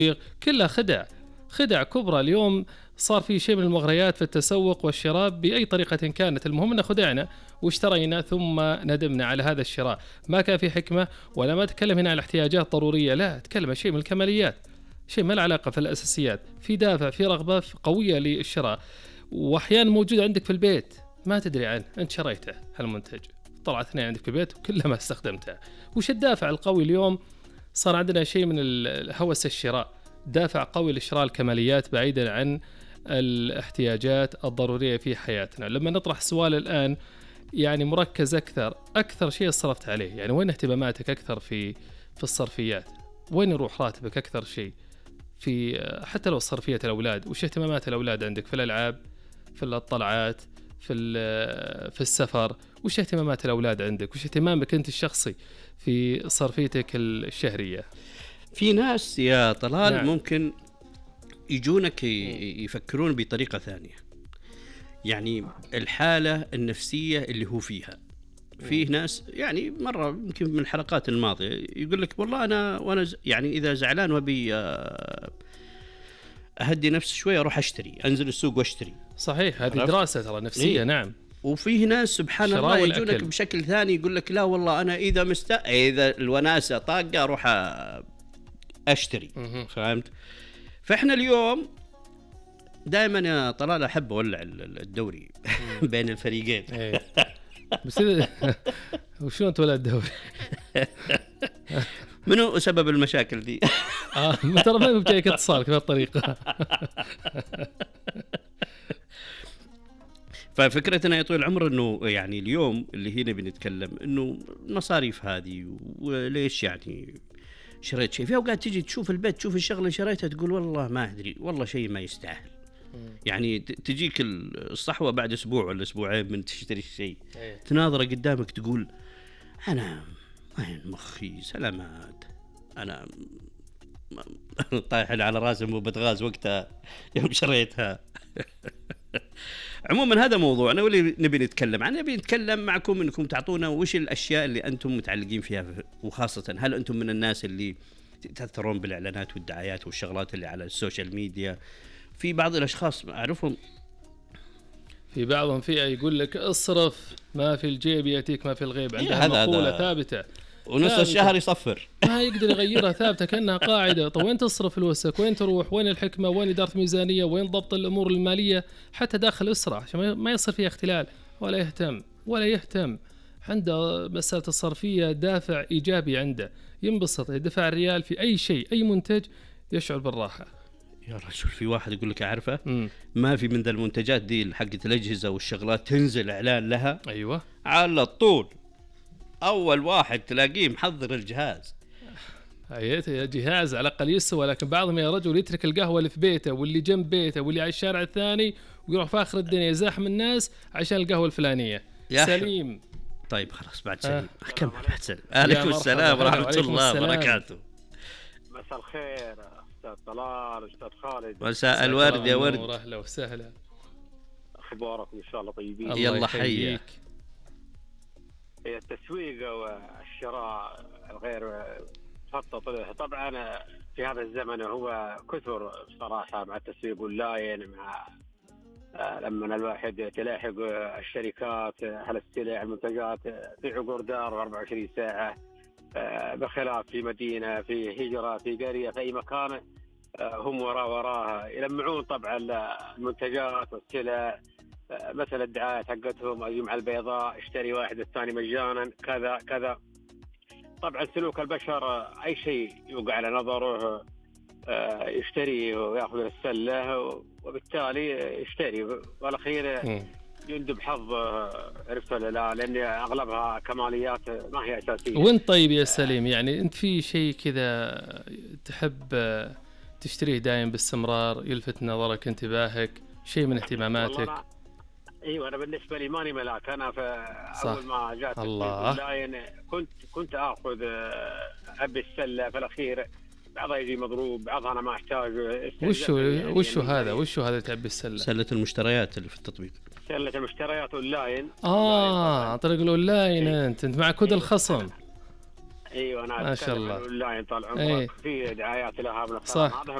كلها خدع كبرى. اليوم صار في شيء من المغريات في التسوق والشراء بأي طريقة كانت، المهم أن خدعنا واشترينا ثم ندمنا على هذا الشراء. ما كان في حكمة، ولا ما أتكلم هنا على احتياجات ضرورية، لا أتكلم عن شيء من الكماليات، شيء ما له علاقة في الأساسيات، في دافع، في رغبة قوية للشراء، وأحيانا موجود عندك في البيت ما تدري عنه، أنت شريته هالمنتج، طلع اثنين عندك في البيت وكلها ما استخدمتها. وش الدافع القوي اليوم؟ صار عندنا شيء من هوس الشراء، دافع قوي لشراء الكماليات بعيدا عن الاحتياجات الضرورية في حياتنا. لما نطرح سؤال الآن يعني مركز أكثر شيء صرفت عليه، يعني وين اهتماماتك أكثر في الصرفيات؟ وين يروح راتبك أكثر شيء في حتى لو صرفية الأولاد؟ وش اهتمامات الأولاد عندك في الألعاب، في الطلعات، في السفر؟ وش اهتمامات الأولاد عندك؟ وش اهتمامك أنت الشخصي في صرفيتك الشهرية؟ في ناس يا طلال نعم. ممكن يجونك يفكرون بطريقة ثانية، يعني الحالة النفسية اللي هو فيها. فيه ناس يعني مرة يمكن من الحلقات الماضية يقول لك والله وأنا يعني إذا زعلان وبي أهدي نفسي شوية أروح أشتري، أنزل السوق واشتري. صحيح، هذه دراسة ترى نفسية. إيه؟ نعم. وفيه ناس سبحان الله يجونك بشكل ثاني يقول لك لا والله أنا إذا الوناسة طاقة أروح أشتري. فهمت؟ فإحنا اليوم دائما يا طلال أحب أولع الدوري بين الفريقين. بس وشلون تولع الدوري؟ منو سبب المشاكل دي؟ ترى ما بجايك اتصال بهذه الطريقة. ففكرتنا يا طويل العمر انه يعني اليوم اللي هنا بنتكلم انه المصاريف هذه وليش يعني شريت شيء. في اوقات تيجي تشوف البيت، تشوف الشغله اللي شريتها تقول والله ما ادري، والله شيء ما يستاهل. يعني تجيك الصحوه بعد اسبوع ولا اسبوعين من تشتري الشيء، تناظره قدامك تقول انا وين مخي سلامات، انا طايح على راسي مو بتغاز وقتها يوم شريتها. عموما هذا موضوعنا واللي نبي نتكلم عنه. نبي نتكلم معكم انكم تعطونا وش الاشياء اللي انتم متعلقين فيها، وخاصه هل انتم من الناس اللي تتاثرون بالاعلانات والدعايات والشغلات اللي على السوشيال ميديا؟ في بعض الاشخاص اعرفهم، في بعضهم فيها يقول لك اصرف ما في الجيب ياتيك ما في الغيب، عندها مقولة ثابتة ونص الشهر يصفر، ما يقدر يغيرها، ثابتة كأنها قاعدة. طب وين تصرف فلوسك؟ وين تروح؟ وين الحكمة؟ وين إدارة ميزانية؟ وين ضبط الأمور المالية حتى داخل الأسرة عشان ما يصير فيها اختلال؟ ولا يهتم. عنده مسألة الصرفية دافع إيجابي، عنده ينبسط يدفع الريال في أي شيء، أي منتج يشعر بالراحة. يا رجل في واحد يقول لك أعرفه ما في من ذا المنتجات دي حقت الأجهزة والشغلات تنزل إعلان لها، أيوة على طول أول واحد تلاقيه محضر الجهاز. جهاز على الأقل يسوى، لكن بعضهم يا رجل يترك القهوة اللي في بيته واللي جنب بيته واللي على الشارع الثاني ويروح في آخر الدنيا يزاحم الناس عشان القهوة الفلانية. سليم. طيب خلاص بعد سليم أكمل بعد سليم. عليكم السلام ورحمة الله وبركاته. مساء الخير أستاذ طلال، أستاذ خالد. مساء الورد يا ورد. أهلا وسهلا. أخباركم إن شاء الله طيبين؟ يلا حيك. التسويق والشراء الغير خطط طبعا في هذا الزمن هو كثر بصراحة مع التسويق أونلاين، مع لما الواحد تلاحق الشركات على السلع المنتجات في عقور دار 24 ساعة، بخلاف في مدينة في هجرة في قرية في أي مكان هم وراها يلمعون طبعا المنتجات والسلع، مثل الدعاية حقتهم الجمعة البيضاء اشتري واحد الثاني مجانا كذا كذا. طبعا سلوك البشر أي شيء يوقع على نظره يشتري ويأخذ السلة، وبالتالي يشتري والأخير يندب حظه. عرفت ولا لا؟ لأن أغلبها كماليات ما هي أساسية. وانت طيب يا سليم، يعني أنت في شيء كذا تحب تشتريه دائم باستمرار يلفت نظرك انتباهك، شيء من اهتماماتك؟ ايوه انا بالنسبه لي ماني ملاك. انا في اول ما جات اونلاين كنت اخذ ابي السله، في الاخير بعضها يجي مضروب، بعضها انا ما احتاج. وشو هذا تعبي السله؟ سله المشتريات اللي في التطبيق، سله المشتريات اونلاين. عن طريق الاونلاين. انت مع كود الخصم. ايوه انا ما شاء اتكلم الله. عن الاونلاين طال إيه. عمرك في دعايات لها من صح. هذا